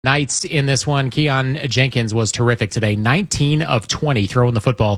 Knights in this one. Keon Jenkins was terrific today. 19 of 20 throwing the football.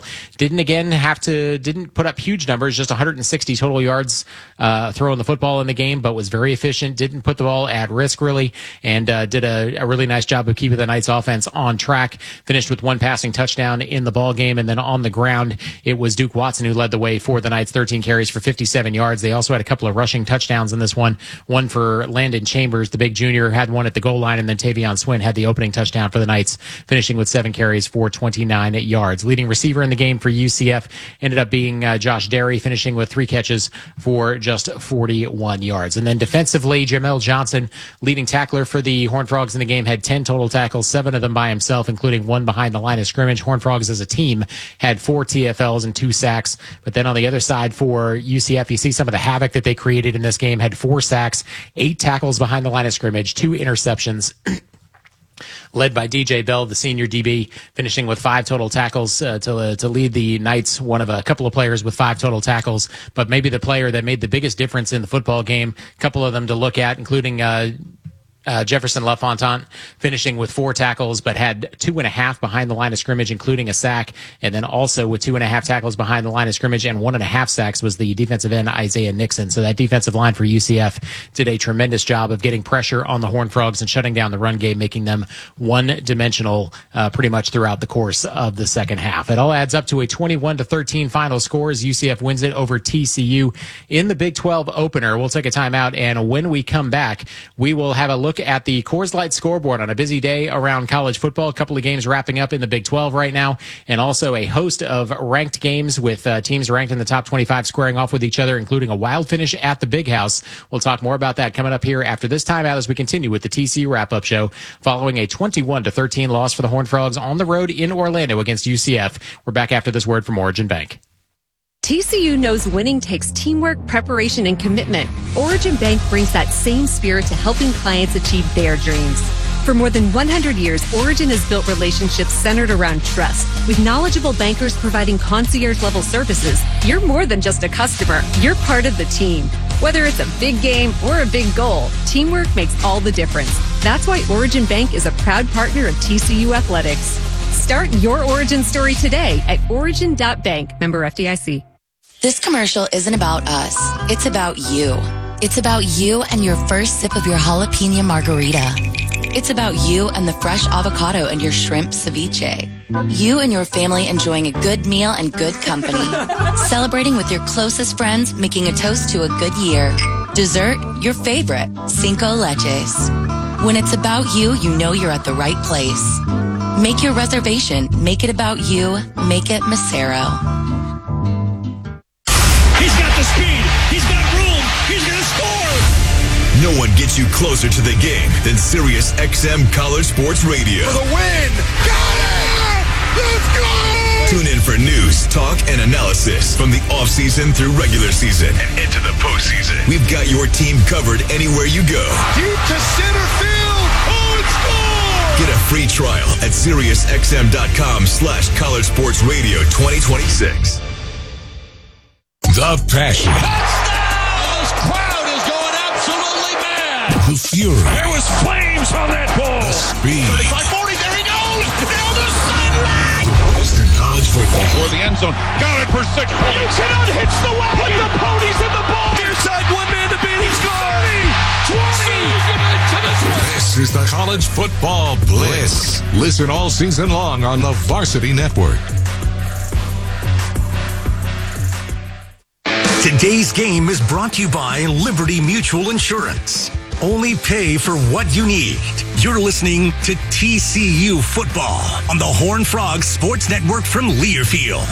Didn't put up huge numbers, just 160 total yards throwing the football in the game, but was very efficient. Didn't put the ball at risk really, and did a really nice job of keeping the Knights offense on track. Finished with one passing touchdown in the ball game, and then on the ground, it was Duke Watson who led the way for the Knights. 13 carries for 57 yards. They also had a couple of rushing touchdowns in this one. One for Landon Chambers, the big junior, had one at the goal line, and then Tavion Swin had the opening touchdown for the Knights, finishing with 7 carries for 29 yards. Leading receiver in the game for UCF ended up being Josh Derry, finishing with 3 catches for just 41 yards. And then defensively, Jamel Johnson, leading tackler for the Horned Frogs in the game, had 10 total tackles, 7 of them by himself, including one behind the line of scrimmage. Horned Frogs as a team had 4 TFLs and 2 sacks. But then on the other side for UCF, you see some of the havoc that they created in this game. Had 4 sacks, 8 tackles behind the line of scrimmage, 2 interceptions. Led by DJ Bell, the senior DB, finishing with 5 total tackles to lead the Knights, one of a couple of players with 5 total tackles, but maybe the player that made the biggest difference in the football game. A couple of them to look at, including Jefferson LaFontaine, finishing with 4 tackles, but had 2.5 behind the line of scrimmage, including a sack. And then also with 2.5 tackles behind the line of scrimmage and 1.5 sacks was the defensive end, Isaiah Nixon. So that defensive line for UCF did a tremendous job of getting pressure on the Horned Frogs and shutting down the run game, making them one-dimensional pretty much throughout the course of the second half. It all adds up to a 21-13 final score as UCF wins it over TCU in the Big 12 opener. We'll take a timeout, and when we come back, we will have a look at the Coors Light scoreboard on a busy day around college football. A couple of games wrapping up in the Big 12 right now, and also a host of ranked games with teams ranked in the top 25 squaring off with each other, including a wild finish at the Big House. We'll talk more about that coming up here after this timeout as we continue with the TCU wrap-up show following a 21-13 loss for the Horned Frogs on the road in Orlando against UCF. We're back after this word from Origin Bank. TCU knows winning takes teamwork, preparation, and commitment. Origin Bank brings that same spirit to helping clients achieve their dreams. For more than 100 years, Origin has built relationships centered around trust. With knowledgeable bankers providing concierge-level services, you're more than just a customer. You're part of the team. Whether it's a big game or a big goal, teamwork makes all the difference. That's why Origin Bank is a proud partner of TCU Athletics. Start your Origin story today at origin.bank. Member FDIC. This commercial isn't about us. It's about you. It's about you and your first sip of your jalapeno margarita. It's about you and the fresh avocado and your shrimp ceviche. You and your family enjoying a good meal and good company. Celebrating with your closest friends, making a toast to a good year. Dessert, your favorite, Cinco Leches. When it's about you, you know you're at the right place. Make your reservation. Make it about you. Make it Macero. He's got the speed. He's got room. He's going to score. No one gets you closer to the game than Sirius XM College Sports Radio. For the win. Got it! Let's go! Tune in for news, talk, and analysis from the offseason through regular season and into the postseason. We've got your team covered anywhere you go. Deep to center field. Oh, it's scored! Get a free trial at SiriusXM.com/College Sports Radio 2026. The passion. Touchdown! This crowd is going absolutely mad. The fury. There was flames on that ball. The speed. 35-40, there he goes! Down the sideline! Western college football. For the end zone. Got it for 6 points. You cannot hitch the wagon. Put the ponies in the ball. Near side, one man to beat. He's gone. 20. This is the College Football Blitz. Listen all season long on the Varsity Network. Today's game is brought to you by Liberty Mutual Insurance. Only pay for what you need. You're listening to TCU Football on the Horned Frogs Sports Network from Learfield.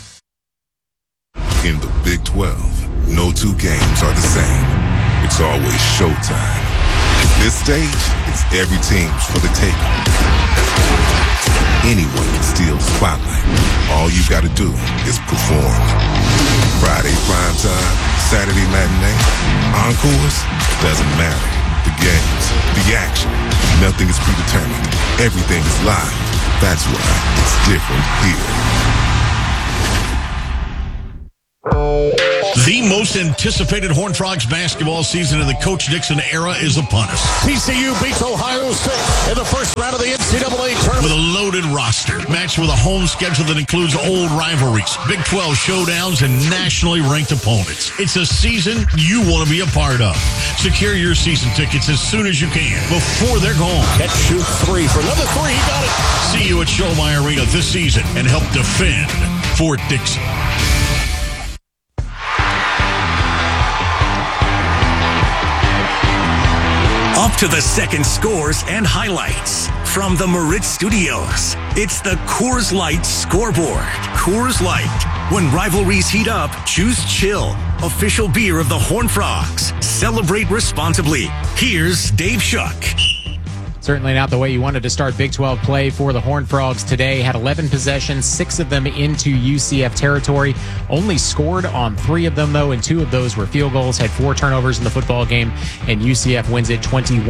In the Big 12, no 2 games are the same. It's always showtime. This stage, it's every team's for the taking. Anyone can steal the spotlight. All you gotta do is perform. Friday primetime, Saturday matinee, encores, doesn't matter. The games, the action, nothing is predetermined. Everything is live. That's why it's different here. The most anticipated Horned Frogs basketball season in the Coach Dixon era is upon us. TCU beats Ohio State in the first round of the NCAA tournament. With a loaded roster, matched with a home schedule that includes old rivalries, Big 12 showdowns, and nationally ranked opponents. It's a season you want to be a part of. Secure your season tickets as soon as you can, before they're gone. Catch, shoot, three for another three. He got it. See you at Showmire Arena this season and help defend Fort Dixon. Up to the second scores and highlights from the Moritz Studios. It's the Coors Light Scoreboard. Coors Light. When rivalries heat up, choose chill. Official beer of the Horned Frogs. Celebrate responsibly. Here's Dave Shuck. Certainly not the way you wanted to start Big 12 play for the Horned Frogs today. Had 11 possessions, 6 of them into UCF territory. Only scored on 3 of them, though, and 2 of those were field goals. Had 4 turnovers in the football game, and UCF wins it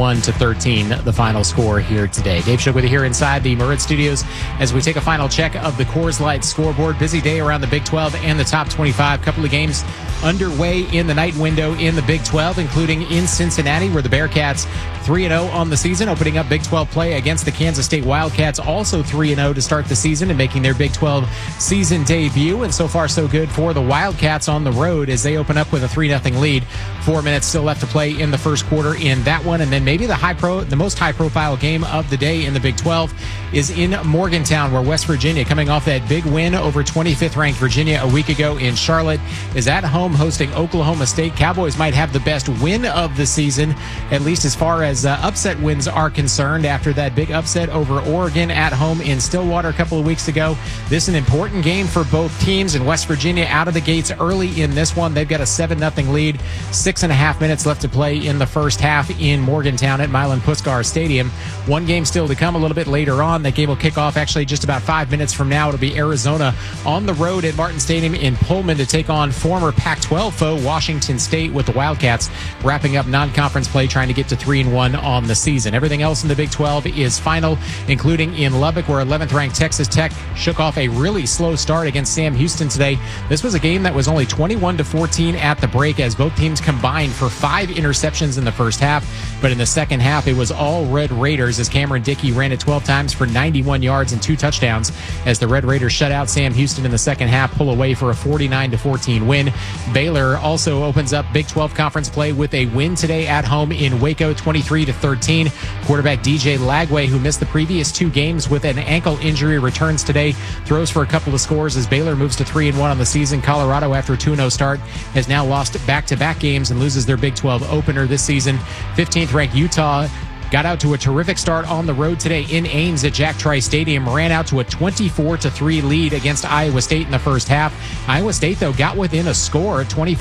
21-13, the final score here today. Dave Shook with you here inside the Moritz Studios as we take a final check of the Coors Light Scoreboard. Busy day around the Big 12 and the top 25. Couple of games underway in the night window in the Big 12, including in Cincinnati, where the Bearcats 3-0 on the season, opening up Big 12 play against the Kansas State Wildcats, also 3-0 to start the season and making their Big 12 season debut. And so far, so good for the Wildcats on the road as they open up with a 3-0 lead. 4 minutes still left to play in the first quarter in that one. And then maybe the most high-profile game of the day in the Big 12 is in Morgantown, where West Virginia, coming off that big win over 25th-ranked Virginia a week ago in Charlotte, is at home hosting Oklahoma State. Cowboys might have the best win of the season, at least as far as upset wins are concerned, after that big upset over Oregon at home in Stillwater a couple of weeks ago. This is an important game for both teams, and West Virginia out of the gates early in this one. They've got a 7-0 lead, 6.5 minutes left to play in the first half in Morgantown at Milan Puskar Stadium. One game still to come a little bit later on. That game will kick off actually just about 5 minutes from now. It'll be Arizona on the road at Martin Stadium in Pullman to take on former Pac-12 foe Washington State, with the Wildcats wrapping up non-conference play, trying to get to 3-1 on the season. Everything else in the Big 12 is final, including in Lubbock, where 11th-ranked Texas Tech shook off a really slow start against Sam Houston today. This was a game that was only 21-14 at the break, as both teams combined for 5 interceptions in the first half. But in the second half, it was all Red Raiders, as Cameron Dickey ran it 12 times for 91 yards and 2 touchdowns, as the Red Raiders shut out Sam Houston in the second half, pull away for a 49-14 win. Baylor also opens up Big 12 conference play with a win today at home in Waco, 23-13. Quarterback DJ Lagway, who missed the previous 2 games with an ankle injury, returns today, throws for a couple of scores as Baylor moves to 3-1 on the season. Colorado, after a 2-0 start, has now lost back-to-back games and loses their Big 12 opener this season. 15th-ranked Utah got out to a terrific start on the road today in Ames at Jack Trice Stadium, ran out to a 24-3 lead against Iowa State in the first half. Iowa State, though, got within a score,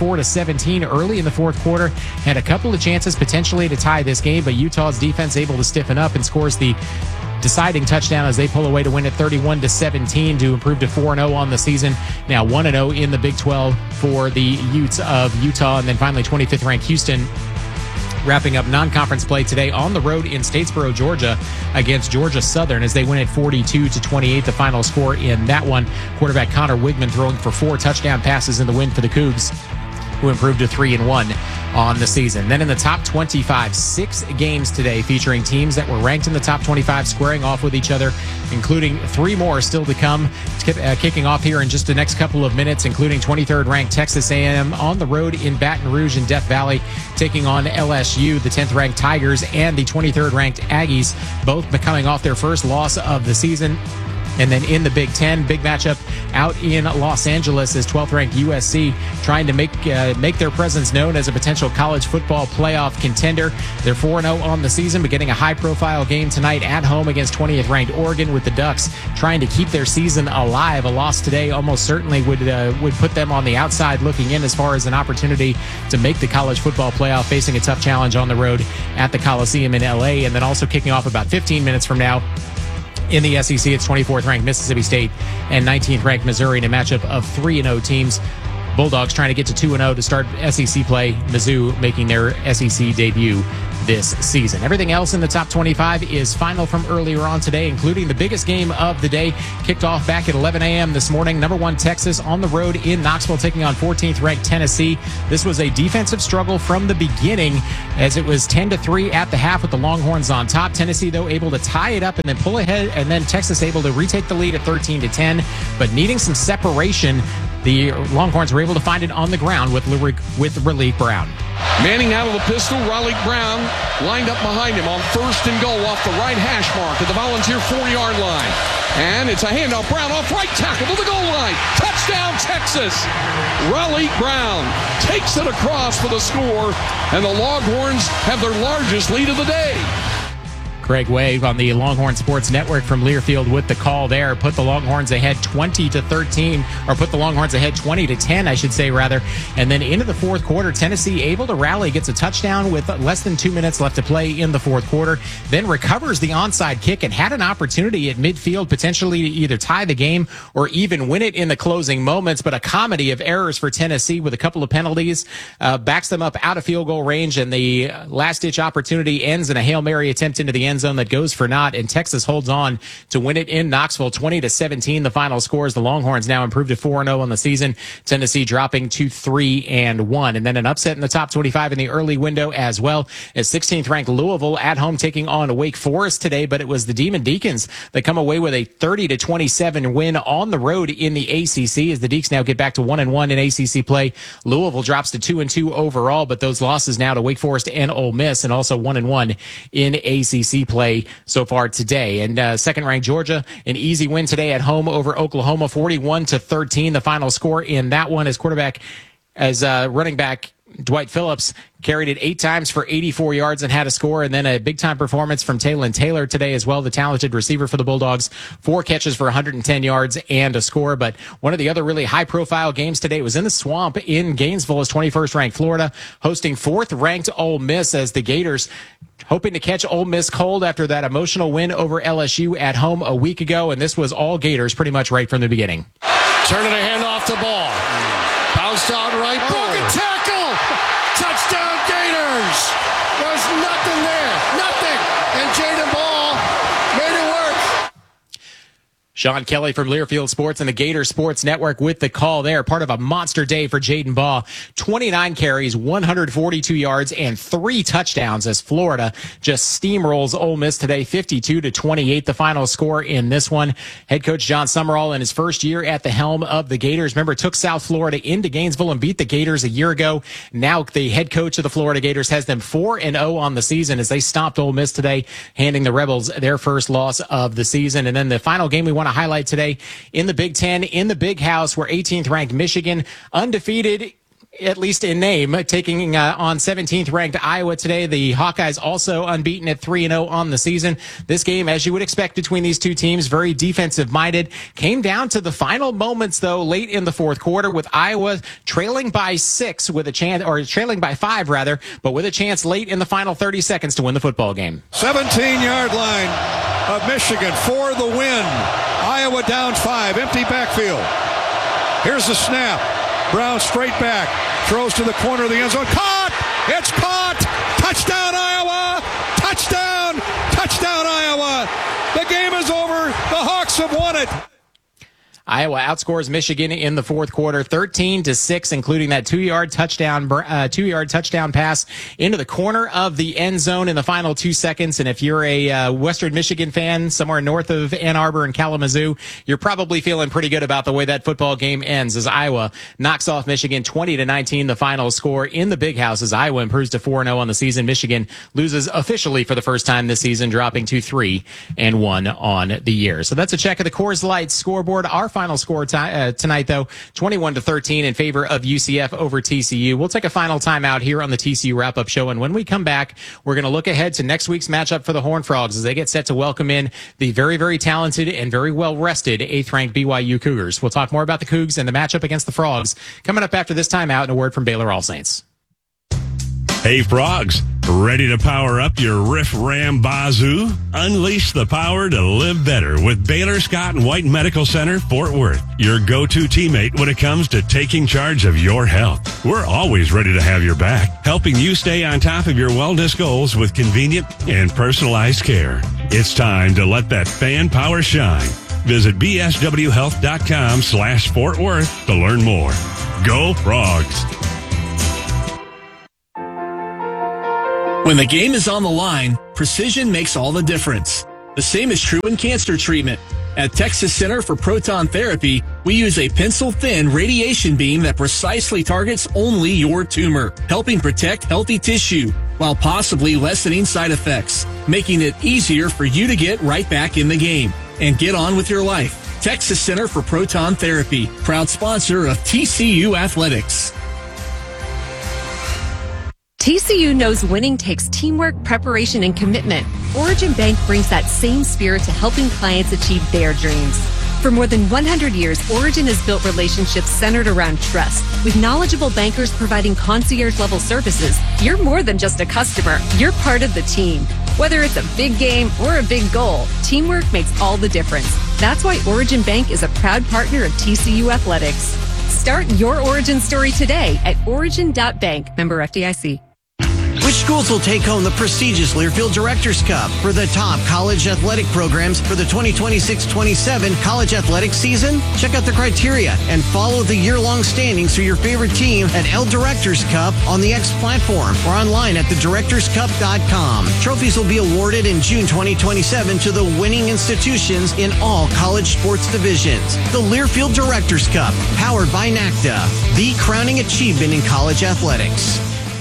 24-17 early in the fourth quarter, had a couple of chances potentially to tie this game, but Utah's defense able to stiffen up and scores the deciding touchdown as they pull away to win it 31-17 to improve to 4-0 on the season. Now 1-0 in the Big 12 for the Utes of Utah. And then finally 25th-ranked Houston wrapping up non-conference play today on the road in Statesboro, Georgia, against Georgia Southern as they win it 42-28, the final score in that one. Quarterback Connor Wigman throwing for 4 touchdown passes in the win for the Cougs, who improved to 3-1 on the season. Then in the top 25, 6 games today featuring teams that were ranked in the top 25 squaring off with each other, including 3 more still to come. Kicking off here in just the next couple of minutes, including 23rd ranked Texas A&M on the road in Baton Rouge and Death Valley, taking on LSU, the 10th ranked Tigers, and the 23rd ranked Aggies, both coming off their first loss of the season. And then in the Big Ten, big matchup out in Los Angeles is 12th-ranked USC trying to make their presence known as a potential college football playoff contender. They're 4-0 on the season, but getting a high-profile game tonight at home against 20th-ranked Oregon, with the Ducks trying to keep their season alive. A loss today almost certainly would put them on the outside looking in as far as an opportunity to make the college football playoff, facing a tough challenge on the road at the Coliseum in LA. And then also kicking off about 15 minutes from now, in the SEC, it's 24th-ranked Mississippi State and 19th-ranked Missouri in a matchup of 3-0 teams. Bulldogs trying to get to 2-0 to start SEC play. Mizzou making their SEC debut this season. Everything else in the top 25 is final from earlier on today, including the biggest game of the day. Kicked off back at 11 a.m. this morning. Number 1 Texas on the road in Knoxville, taking on 14th ranked Tennessee. This was a defensive struggle from the beginning, as it was 10-3 at the half with the Longhorns on top. Tennessee, though, able to tie it up and then pull ahead, and then Texas able to retake the lead at 13-10. But needing some separation, the Longhorns were able to find it on the ground with Raleek Brown. Manning out of the pistol. Raleek Brown lined up behind him on 1st and goal off the right hash mark at the Volunteer 4-yard line. And it's a handoff. Brown off right tackle to the goal line. Touchdown, Texas. Raleek Brown takes it across for the score, and the Longhorns have their largest lead of the day. Craig Wave on the Longhorn Sports Network from Learfield with the call there. Put the Longhorns ahead 20-13, or put the Longhorns ahead 20-10, I should say, rather. And then into the fourth quarter, Tennessee able to rally, gets a touchdown with less than 2 minutes left to play in the fourth quarter, then recovers the onside kick and had an opportunity at midfield potentially to either tie the game or even win it in the closing moments. But a comedy of errors for Tennessee with a couple of penalties backs them up out of field goal range, and the last-ditch opportunity ends in a Hail Mary attempt into the end zone that goes for naught, and Texas holds on to win it in Knoxville 20-17. The final scores. The Longhorns now improved to 4-0 on the season. Tennessee dropping to 3-1. And then an upset in the top 25 in the early window as well, as 16th ranked Louisville at home taking on Wake Forest today, but it was the Demon Deacons that come away with a 30-27 win on the road in the ACC, as the Deacs now get back to 1-1 in ACC play. Louisville drops to 2-2 overall, but those losses now to Wake Forest and Ole Miss, and also 1-1 in ACC play so far today. And second-ranked Georgia, an easy win today at home over Oklahoma, 41-13. The final score in that one, as running back Dwight Phillips carried it 8 times for 84 yards and had a score. And then a big-time performance from Taylon Taylor today as well, the talented receiver for the Bulldogs. 4 catches for 110 yards and a score. But one of the other really high-profile games today was in the Swamp in Gainesville, as 21st-ranked Florida hosting 4th-ranked Ole Miss, as the Gators hoping to catch Ole Miss cold after that emotional win over LSU at home a week ago. And this was all Gators pretty much right from the beginning. Turning a hand off the ball. Bounced out right. Broken tackle. Touchdown Gators. There's nothing there. Nothing. And Jaden Ball made it work. Sean Kelly from Learfield Sports and the Gator Sports Network with the call there. Part of a monster day for Jaden Ball. 29 carries, 142 yards, and 3 touchdowns, as Florida just steamrolls Ole Miss today, 52-28. The final score in this one. Head coach John Summerall, in his first year at the helm of the Gators, remember, took South Florida into Gainesville and beat the Gators a year ago. Now the head coach of the Florida Gators has them 4-0 on the season, as they stopped Ole Miss today, handing the Rebels their first loss of the season. And then the final game we want to highlight today in the Big Ten, in the Big House, where 18th ranked Michigan, undefeated at least in name, taking on 17th ranked Iowa today. The Hawkeyes also unbeaten at 3-0 on the season. This game, as you would expect between these two teams, very defensive minded. Came down to the final moments, though, late in the fourth quarter, with Iowa trailing by 6 with a chance, or trailing by 5 rather, but with a chance late in the final 30 seconds to win the football game. 17-yard line of Michigan for the win. Iowa down 5, empty backfield. Here's the snap. Brown straight back, throws to the corner of the end zone. Caught! It's caught! Touchdown, Iowa! Touchdown! Touchdown, Iowa! The game is over. The Hawks have won it. Iowa outscores Michigan in the fourth quarter, 13-6, including that 2-yard touchdown pass into the corner of the end zone in the final 2 seconds. And if you're a Western Michigan fan somewhere north of Ann Arbor and Kalamazoo, you're probably feeling pretty good about the way that football game ends, as Iowa knocks off Michigan 20-19. The final score in the Big House, as Iowa improves to 4-0 on the season. Michigan loses officially for the first time this season, dropping to 3-1 on the year. So that's a check of the Coors Light scoreboard. Our final score tonight, though, 21-13 in favor of UCF over TCU. We'll take a final timeout here on the TCU Wrap-Up Show, and when we come back, we're going to look ahead to next week's matchup for the Horned Frogs as they get set to welcome in the very, very talented and very well-rested 8th-ranked BYU Cougars. We'll talk more about the Cougs and the matchup against the Frogs coming up after this timeout, and a word from Baylor All Saints. Hey, Frogs, Ready to power up your Riff Ram Bazoo? Unleash the power to live better with Baylor Scott and White Medical Center, Fort Worth, your go-to teammate when it comes to taking charge of your health. We're always ready to have your back, helping you stay on top of your wellness goals with convenient and personalized care. It's time to let that fan power shine. Visit bswhealth.com/Fort Worth to learn more. Go Frogs! When the game is on the line, precision makes all the difference. The same is true in cancer treatment. At Texas Center for Proton Therapy, we use a pencil-thin radiation beam that precisely targets only your tumor, helping protect healthy tissue while possibly lessening side effects, making it easier for you to get right back in the game and get on with your life. Texas Center for Proton Therapy, proud sponsor of TCU Athletics. TCU knows winning takes teamwork, preparation, and commitment. Origin Bank brings that same spirit to helping clients achieve their dreams. For more than 100 years, Origin has built relationships centered around trust. With knowledgeable bankers providing concierge-level services, you're more than just a customer. You're part of the team. Whether it's a big game or a big goal, teamwork makes all the difference. That's why Origin Bank is a proud partner of TCU Athletics. Start your Origin story today at origin.bank. Member FDIC. Which schools will take home the prestigious Learfield Directors Cup for the top college athletic programs for the 2026-27 college athletics season? Check out the criteria and follow the year-long standings for your favorite team at L Directors Cup on the X platform or online at thedirectorscup.com. Trophies will be awarded in June 2027 to the winning institutions in all college sports divisions. The Learfield Directors Cup, powered by NACDA, the crowning achievement in college athletics.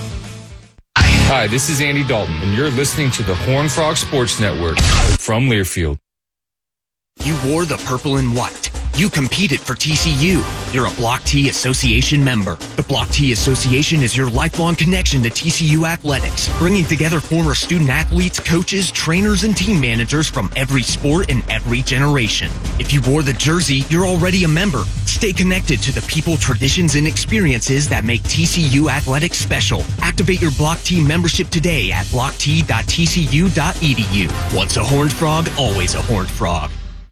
Hi, this is Andy Dalton, and you're listening to the Horned Frog Sports Network from Learfield. You wore the purple and white. You competed for TCU. You're a Block T Association member. The Block T Association is your lifelong connection to TCU Athletics, bringing together former student athletes, coaches, trainers, and team managers from every sport and every generation. If you wore the jersey, you're already a member. Stay connected to the people, traditions, and experiences that make TCU Athletics special. Activate your Block T membership today at blockt.tcu.edu. Once a Horned Frog, always a Horned Frog.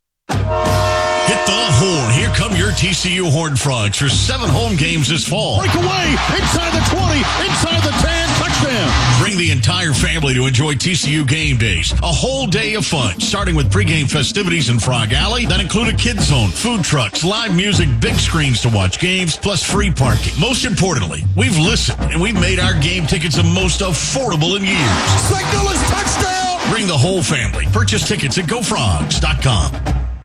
Hit the horn. Here come your TCU Horned Frogs for 7 home games this fall. Breakaway, inside the 20, inside the 10, touchdown. Bring the entire family to enjoy TCU game days. A whole day of fun, starting with pregame festivities in Frog Alley that include a kids zone, food trucks, live music, big screens to watch games, plus free parking. Most importantly, we've listened and we've made our game tickets the most affordable in years. Signal is touchdown. Bring the whole family. Purchase tickets at gofrogs.com.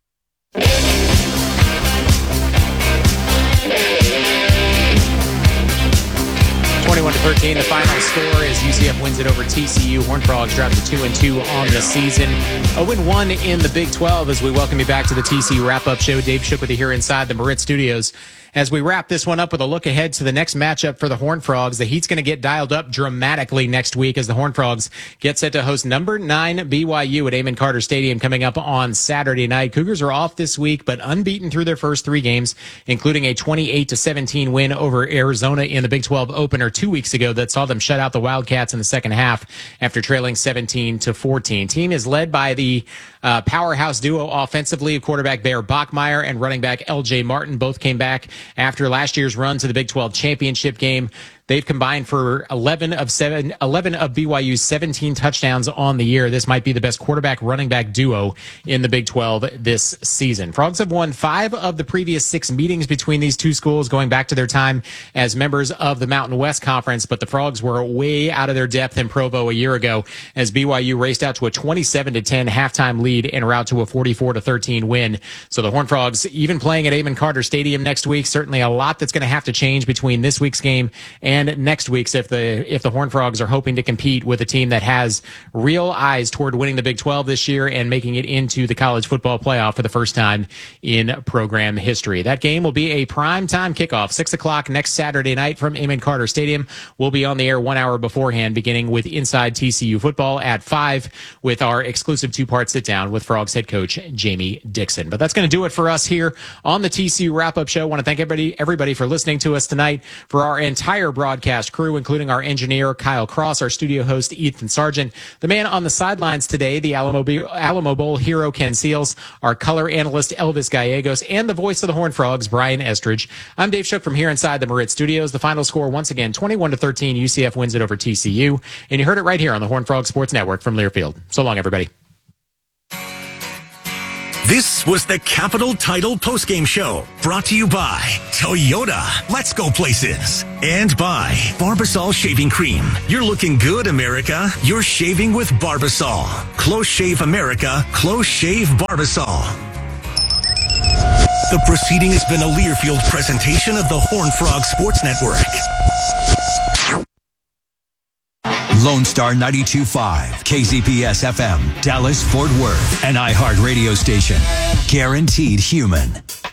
21-13, the final score is UCF wins it over TCU. Horned Frogs dropped to 2-2 on the season. 0-1 in the Big 12 as we welcome you back to the TCU wrap-up show. Dave Shook with you here inside the Moritz Studios. As we wrap this one up with a look ahead to the next matchup for the Horned Frogs, the heat's going to get dialed up dramatically next week as the Horned Frogs get set to host number 9 BYU at Amon Carter Stadium coming up on Saturday night. Cougars are off this week, but unbeaten through their first 3 games, including a 28-17 win over Arizona in the Big 12 opener 2 weeks ago that saw them shut out the Wildcats in the second half after trailing 17-14. Team is led by the powerhouse duo offensively, quarterback Bear Bachmeier and running back LJ Martin. Both came back after last year's run to the Big 12 championship game. They've combined for 11 of BYU's 17 touchdowns on the year. This might be the best quarterback running back duo in the Big 12 this season. Frogs have won 5 of the previous 6 meetings between these two schools going back to their time as members of the Mountain West Conference, but the Frogs were way out of their depth in Provo a year ago as BYU raced out to a 27-10 halftime lead en route to a 44-13 win. So the Horned Frogs, even playing at Amon Carter Stadium next week, certainly a lot that's going to have to change between this week's game and next week's if the Horned Frogs are hoping to compete with a team that has real eyes toward winning the Big 12 this year and making it into the college football playoff for the first time in program history. That game will be a primetime kickoff, 6 o'clock next Saturday night from Amon Carter Stadium. We'll be on the air 1 hour beforehand, beginning with Inside TCU Football at 5 with our exclusive 2-part sit-down with Frogs head coach Jamie Dixon. But that's going to do it for us here on the TCU Wrap-Up Show. I want to thank everybody for listening to us tonight. For our entire broadcast broadcast crew, including our engineer, Kyle Cross, our studio host, Ethan Sargent, the man on the sidelines today, the Alamo Bowl hero, Ken Seals, our color analyst, Elvis Gallegos, and the voice of the Horned Frogs, Brian Estridge. I'm Dave Shook from here inside the Marit Studios. The final score, once again, 21-13. UCF wins it over TCU. And you heard it right here on the Horned Frog Sports Network from Learfield. So long, everybody. This was the Capital Title Postgame Show, brought to you by Toyota. Let's go places. And by Barbasol Shaving Cream. You're looking good, America. You're shaving with Barbasol. Close Shave America. Close Shave Barbasol. The proceeding has been a Learfield presentation of the Horned Frog Sports Network. Lone Star 92.5, KZPS FM, Dallas, Fort Worth, an iHeart radio station. Guaranteed human.